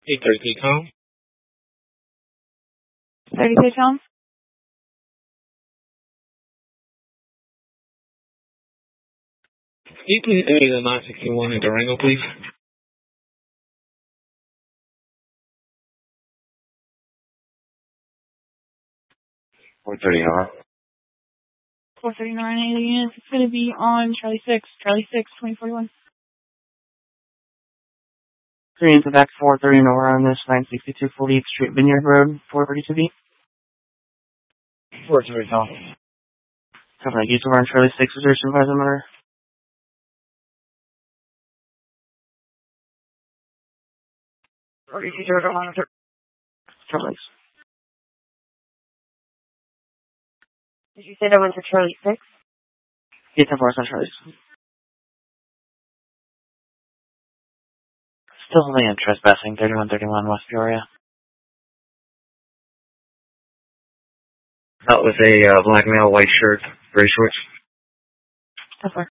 833 Tom. 33 Tom. Can you please enter the 961 in Durango, please? $430. 439 units. It's going to be on Charlie 6, 2041. 3 into back 430 and over on this 962 48th Street, Vineyard Road, 432B. 430 Tom. Something like over on Charlie 6, is there a supervisor number? Charlie. Did you say that was for Charlie 6? Yeah, 10 on Charlie 6. Still something in trespassing, 3131 West Peoria. That was a black male, white shirt, gray shorts. So far.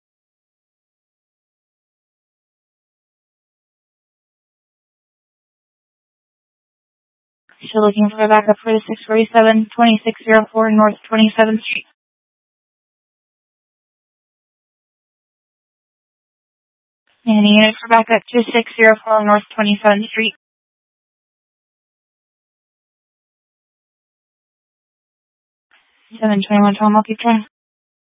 Still looking for a backup for the 647, 2604 North 27th Street. And a unit for backup to 604 North 27th Street. 721 Tom, I'll keep trying.